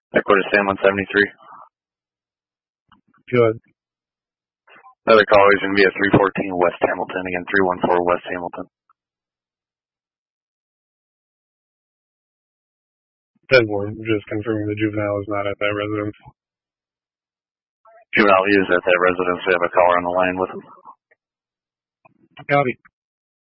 Ecuador Sam 173. Good. Another caller is going to be at 314 West Hamilton. Again, 314 West Hamilton. 10-4, just confirming the juvenile is not at that residence. Juvenile is at that residence. We have a caller on the line with him. Copy.